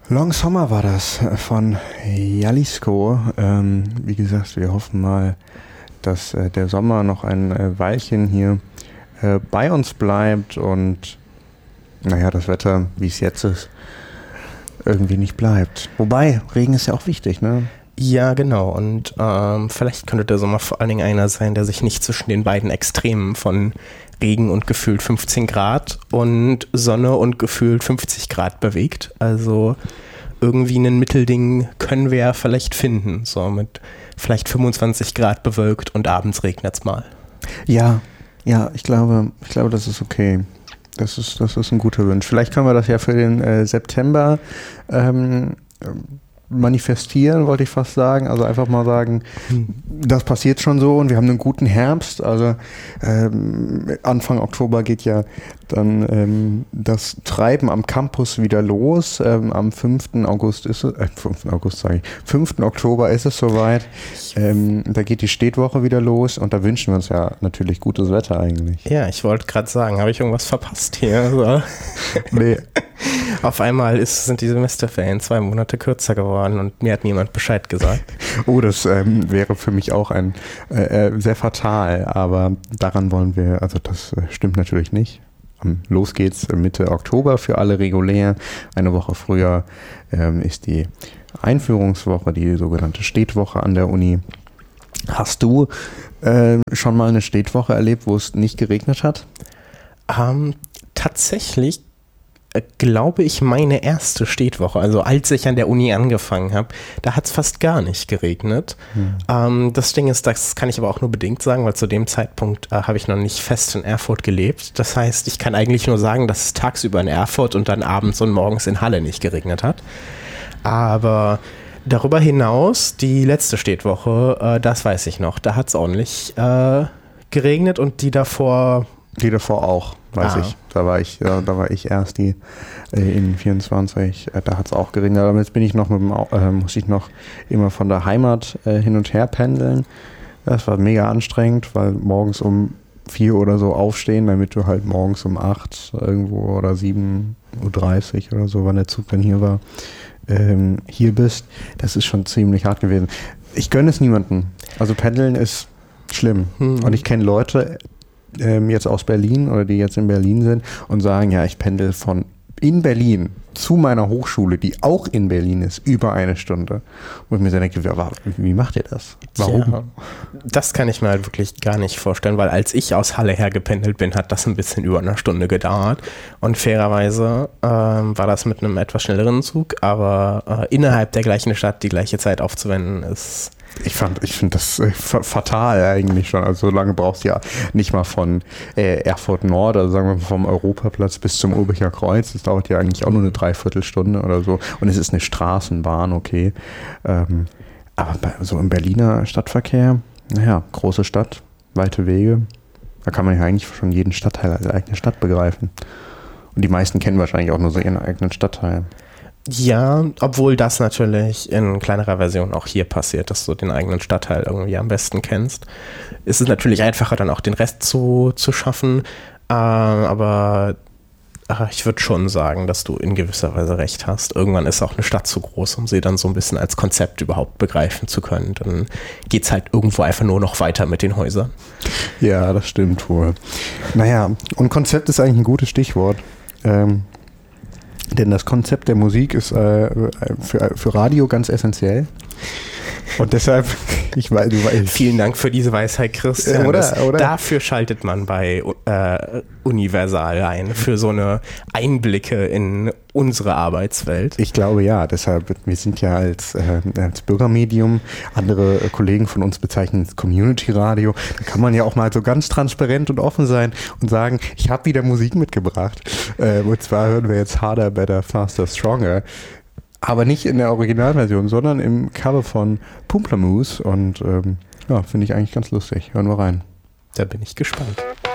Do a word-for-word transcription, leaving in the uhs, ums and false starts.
Long Summer war das von Jalisco. Ähm, wie gesagt, wir hoffen mal, dass äh, der Sommer noch ein äh, Weilchen hier äh, bei uns bleibt und naja, das Wetter, wie es jetzt ist, irgendwie nicht bleibt. Wobei, Regen ist ja auch wichtig, ne? Ja, genau. Und ähm, vielleicht könnte der Sommer vor allen Dingen einer sein, der sich nicht zwischen den beiden Extremen von Regen und gefühlt fünfzehn Grad und Sonne und gefühlt fünfzig Grad bewegt. Also irgendwie ein Mittelding können wir ja vielleicht finden. So mit vielleicht fünfundzwanzig Grad bewölkt und abends regnet es mal. Ja, ja, ich glaube, ich glaube, das ist okay. Das ist, das ist ein guter Wunsch. Vielleicht können wir das ja für den äh, September ähm, manifestieren, wollte ich fast sagen. Also einfach mal sagen, das passiert schon so und wir haben einen guten Herbst. Also ähm, Anfang Oktober geht ja dann ähm, das Treiben am Campus wieder los. Ähm, am fünften August ist es, äh, fünften August sage ich, fünften Oktober ist es soweit. Ähm, da geht die Städtwoche wieder los und da wünschen wir uns ja natürlich gutes Wetter eigentlich. Ja, ich wollte gerade sagen, habe ich irgendwas verpasst hier? So. Nee. Auf einmal ist, sind die Semesterferien zwei Monate kürzer geworden und mir hat niemand Bescheid gesagt. Oh, das ähm, wäre für mich auch ein äh, sehr fatal, aber daran wollen wir, also das äh, stimmt natürlich nicht. Um, los geht's Mitte Oktober für alle regulär. Eine Woche früher ähm, ist die Einführungswoche, die sogenannte Städtwoche an der Uni. Hast du äh, schon mal eine Städtwoche erlebt, wo es nicht geregnet hat? Ähm, tatsächlich glaube ich, meine erste Städtwoche, also als ich an der Uni angefangen habe, da hat es fast gar nicht geregnet. Hm. Ähm, das Ding ist, das kann ich aber auch nur bedingt sagen, weil zu dem Zeitpunkt äh, habe ich noch nicht fest in Erfurt gelebt. Das heißt, ich kann eigentlich nur sagen, dass es tagsüber in Erfurt und dann abends und morgens in Halle nicht geregnet hat. Aber darüber hinaus, die letzte Städtwoche, äh, das weiß ich noch, da hat es ordentlich äh, geregnet und die davor... Die davor auch, weiß ah. ich. Da war ich, ja, da war ich erst die äh, in vierundzwanzig, äh, da hat es auch geregnet. Aber jetzt bin ich noch mit dem, äh, muss ich noch immer von der Heimat äh, hin und her pendeln. Das war mega anstrengend, weil morgens um vier oder so aufstehen, damit du halt morgens um acht irgendwo oder sieben Uhr dreißig oder so, wann der Zug dann hier war, ähm, hier bist. Das ist schon ziemlich hart gewesen. Ich gönne es niemandem. Also pendeln ist schlimm. Hm. Und ich kenne Leute, jetzt aus Berlin oder die jetzt in Berlin sind und sagen, ja, ich pendel von in Berlin zu meiner Hochschule, die auch in Berlin ist, über eine Stunde. Und ich mir so denke, wie macht ihr das? Warum? Ja, das kann ich mir halt wirklich gar nicht vorstellen, weil als ich aus Halle her gependelt bin, hat das ein bisschen über eine Stunde gedauert und fairerweise ähm, war das mit einem etwas schnelleren Zug, aber äh, innerhalb der gleichen Stadt die gleiche Zeit aufzuwenden ist... Ich fand, ich finde das äh, fatal eigentlich schon. Also so lange brauchst du ja nicht mal von äh, Erfurt Nord, also sagen wir mal vom Europaplatz bis zum Urbicher Kreuz. Das dauert ja eigentlich auch nur eine Dreiviertelstunde oder so. Und es ist eine Straßenbahn, okay. Ähm, aber bei, so im Berliner Stadtverkehr, naja, große Stadt, weite Wege. Da kann man ja eigentlich schon jeden Stadtteil als eigene Stadt begreifen. Und die meisten kennen wahrscheinlich auch nur so ihren eigenen Stadtteil. Ja, obwohl das natürlich in kleinerer Version auch hier passiert, dass du den eigenen Stadtteil irgendwie am besten kennst. Es ist natürlich einfacher, dann auch den Rest zu, zu schaffen, äh, aber äh, ich würde schon sagen, dass du in gewisser Weise recht hast. Irgendwann ist auch eine Stadt zu groß, um sie dann so ein bisschen als Konzept überhaupt begreifen zu können. Dann geht es halt irgendwo einfach nur noch weiter mit den Häusern. Ja, das stimmt wohl. Naja, und Konzept ist eigentlich ein gutes Stichwort. Ähm, Denn das Konzept der Musik ist äh, für, für Radio ganz essentiell. Und deshalb, ich weiß, du weißt. Vielen Dank für diese Weisheit, Christian. Oder, das, oder? Dafür schaltet man bei äh, Universal ein, für so eine Einblicke in unsere Arbeitswelt. Ich glaube ja, deshalb, wir sind ja als, äh, als Bürgermedium, andere äh, Kollegen von uns bezeichnen es Community Radio, da kann man ja auch mal so ganz transparent und offen sein und sagen, ich habe wieder Musik mitgebracht. Äh, und zwar hören wir jetzt Harder, Better, Faster, Stronger. Aber nicht in der Originalversion, sondern im Cover von Pumplamoose und ähm, ja, finde ich eigentlich ganz lustig. Hören wir rein. Da bin ich gespannt.